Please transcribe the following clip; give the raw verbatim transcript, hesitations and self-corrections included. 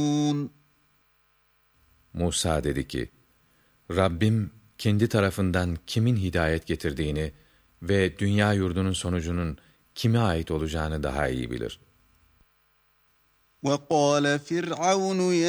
Musa dedi ki, Rabbim kendi tarafından kimin hidayet getirdiğini ve dünya yurdunun sonucunun kime ait olacağını daha iyi bilir. وَقَالَ فِرْعَوْنُ